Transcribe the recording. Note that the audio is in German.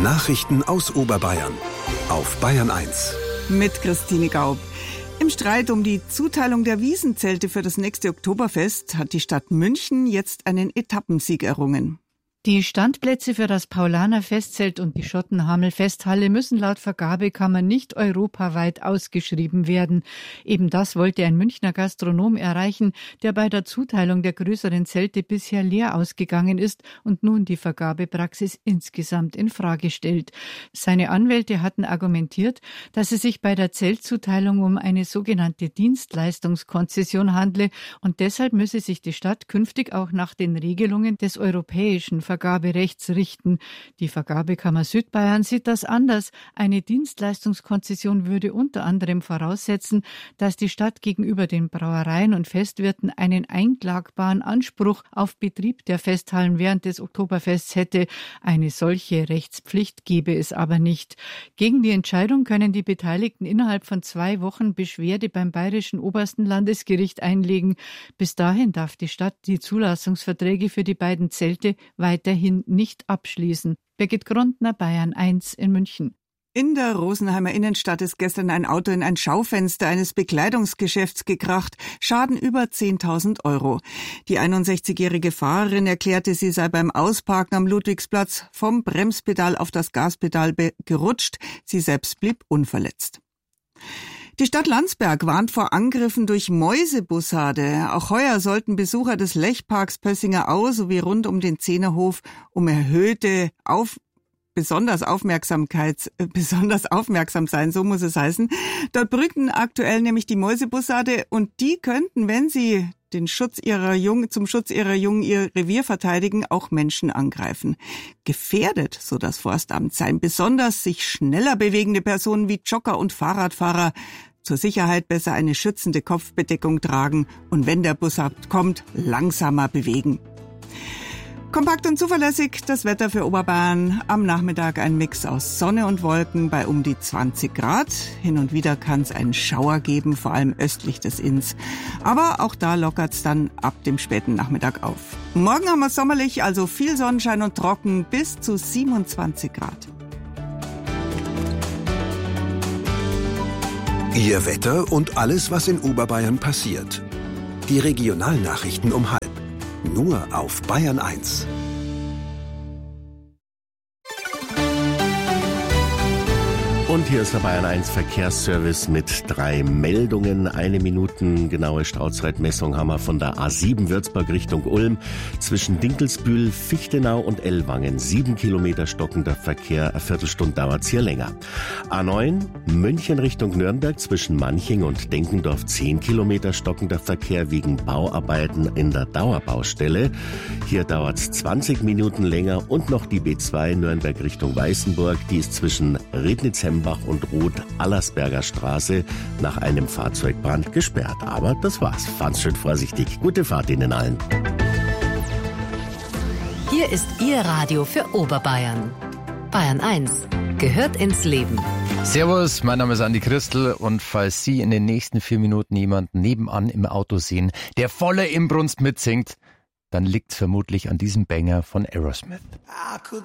Nachrichten aus Oberbayern auf Bayern 1. Mit Christine Gaub. Im Streit um die Zuteilung der Wiesenzelte für das nächste Oktoberfest hat die Stadt München jetzt einen Etappensieg errungen. Die Standplätze für das Paulaner Festzelt und die Schottenhamel-Festhalle müssen laut Vergabekammer nicht europaweit ausgeschrieben werden. Eben das wollte ein Münchner Gastronom erreichen, der bei der Zuteilung der größeren Zelte bisher leer ausgegangen ist und nun die Vergabepraxis insgesamt in Frage stellt. Seine Anwälte hatten argumentiert, dass es sich bei der Zeltzuteilung um eine sogenannte Dienstleistungskonzession handle und deshalb müsse sich die Stadt künftig auch nach den Regelungen des europäischen Vergaberechts richten. Die Vergabekammer Südbayern sieht das anders. Eine Dienstleistungskonzession würde unter anderem voraussetzen, dass die Stadt gegenüber den Brauereien und Festwirten einen einklagbaren Anspruch auf Betrieb der Festhallen während des Oktoberfests hätte. Eine solche Rechtspflicht gebe es aber nicht. Gegen die Entscheidung können die Beteiligten innerhalb von 2 Wochen Beschwerde beim Bayerischen Obersten Landesgericht einlegen. Bis dahin darf die Stadt die Zulassungsverträge für die beiden Zelte weiterhin nicht abschließen. Birgit Grundner, Bayern 1 in München. In der Rosenheimer Innenstadt ist gestern ein Auto in ein Schaufenster eines Bekleidungsgeschäfts gekracht. Schaden über 10.000 Euro. Die 61-jährige Fahrerin erklärte, sie sei beim Ausparken am Ludwigsplatz vom Bremspedal auf das Gaspedal gerutscht. Sie selbst blieb unverletzt. Die Stadt Landsberg warnt vor Angriffen durch Mäusebussarde. Auch heuer sollten Besucher des Lechparks Pössinger Au sowie rund um den Zehnerhof um besonders aufmerksam sein, so muss es heißen. Dort brüten aktuell nämlich die Mäusebussarde und die könnten, wenn sie zum Schutz ihrer Jungen ihr Revier verteidigen, auch Menschen angreifen. Gefährdet, so das Forstamt, seien besonders sich schneller bewegende Personen wie Jogger und Fahrradfahrer. Zur Sicherheit besser eine schützende Kopfbedeckung tragen und wenn der Bussard kommt, langsamer bewegen. Kompakt und zuverlässig das Wetter für Oberbayern. Am Nachmittag ein Mix aus Sonne und Wolken bei um die 20 Grad. Hin und wieder kann es einen Schauer geben, vor allem östlich des Inns. Aber auch da lockert es dann ab dem späten Nachmittag auf. Morgen haben wir sommerlich, also viel Sonnenschein und trocken bis zu 27 Grad. Ihr Wetter und alles, was in Oberbayern passiert. Die Regionalnachrichten um 12:30. Nur auf Bayern 1. Und hier ist der Bayern 1 Verkehrsservice mit 3 Meldungen. 1 Minuten genaue Stauzeitmessung haben wir von der A7 Würzburg Richtung Ulm. Zwischen Dinkelsbühl, Fichtenau und Ellwangen 7 Kilometer stockender Verkehr. Eine Viertelstunde dauert es hier länger. A9 München Richtung Nürnberg zwischen Manching und Denkendorf 10 Kilometer stockender Verkehr wegen Bauarbeiten in der Dauerbaustelle. Hier dauert es 20 Minuten länger. Und noch die B2 Nürnberg Richtung Weißenburg. Die ist zwischen Rednitz-Hembach und Roth-Allersberger Straße nach einem Fahrzeugbrand gesperrt. Aber das war's. Fahrt's schön vorsichtig. Gute Fahrt Ihnen allen. Hier ist Ihr Radio für Oberbayern. Bayern 1 gehört ins Leben. Servus, mein Name ist Andi Christel und falls Sie in den nächsten 4 Minuten jemanden nebenan im Auto sehen, der voller Inbrunst mitsingt, dann liegt's vermutlich an diesem Banger von Aerosmith.